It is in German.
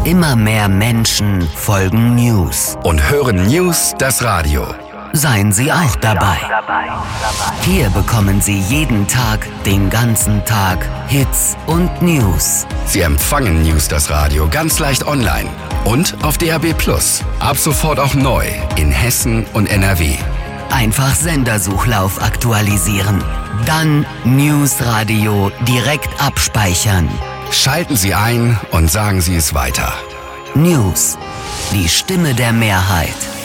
Immer mehr Menschen folgen News. Und hören News das Radio. Seien Sie auch dabei. Hier bekommen Sie jeden Tag, den ganzen Tag, Hits und News. Sie empfangen News das Radio ganz leicht online und auf DAB+. Ab sofort auch neu in Hessen und NRW. Einfach Sendersuchlauf aktualisieren. Dann News Radio direkt abspeichern. Schalten Sie ein und sagen Sie es weiter. News. Die Stimme der Mehrheit.